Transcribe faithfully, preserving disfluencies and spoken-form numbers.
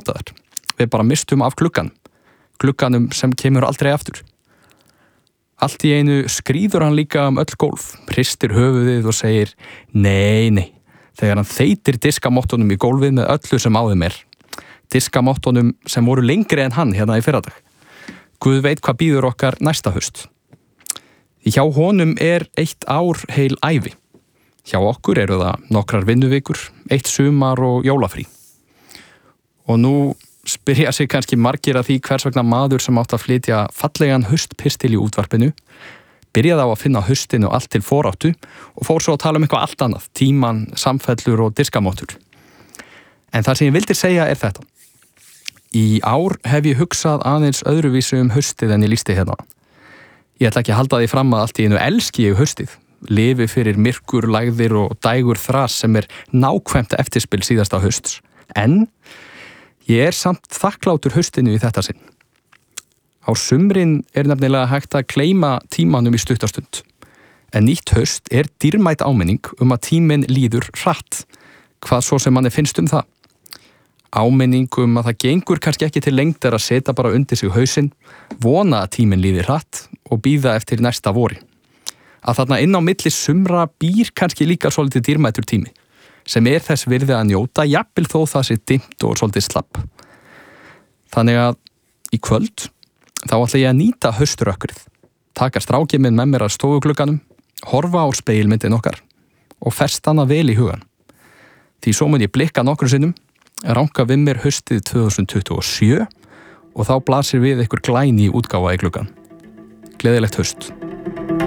notaðar. Við bara mistum af glugganum. Glugganum sem kemur aldrei aftur. Allt í einu skríður hann líka um öll gólf, hristir höfuðið og segir nei, nei, þegar hann þeytir diskamottunum í gólfið með öllu sem á þeim er. Diskamottunum sem voru lengri en hann hérna í fyrradag. Guð veit hvað býður okkar næsta haust. Hjá honum er eitt ár heil ævi. Hjá okkur eru það nokkrar vinnuvikur, eitt sumar og jólafrí. Og nú spyrja sig kannski margir að því hvers vegna maður sem átt að flytja fallegan haustpistil í útvarpinu byrjaði á að finna haustinu allt til foráttu og fór svo að tala um eitthvað allt annað, tíman, samfellur og diskamottur. En það sem ég vildi segja er þetta. Í ár hef ég hugsað aðeins öðruvísu um haustið en ég lýsti hérna. Ég ætla ekki að halda því fram að allt í einu elski ég haustið, lifi fyrir myrkur, lægðir og dægur þras sem er nákvæmt eftirspil síðasta hausts. En ég er samt þakklátur haustinu í þetta sinn. Á sumrin er nefnilega hægt að gleyma tímanum í stuttastund. En nýtt haust er dýrmæt áminning um að tíminn líður hratt. Hvað svo sem manni finnst um það? Áminning um að það gengur kannski ekki til lengdar að setja bara undir sig hausinn, vona að tíminn líði hratt og bíða eftir næsta vori. Að þarna inn á milli sumra býr kannski líka svolítið dýrmætur tími, sem er þess virði að njóta, jafnvel þó það sé dimmt og svolítið slapp. Þannig að í kvöld þá ætla ég að nýta hauströkkrið, taka strákið minn með mér að stofuglugganum, horfa á spegilmyndin okkar og festa hana vel í hugan. Því svo mun ég blikka nokkru sinnum, ranka við mér haustið tvö þúsund tuttugu og sjö og þá blasir við einhver glæný útgáfa í gluggan. Gleðilegt haust.